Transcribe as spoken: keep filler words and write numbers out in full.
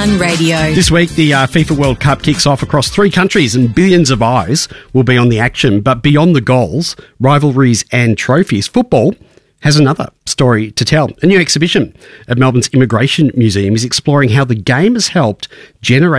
One Radio. This week, the uh, FIFA World Cup kicks off across three countries and billions of eyes will be on the action. But beyond the goals, rivalries and trophies, football has another story to tell. A new exhibition at Melbourne's Immigration Museum is exploring how the game has helped generate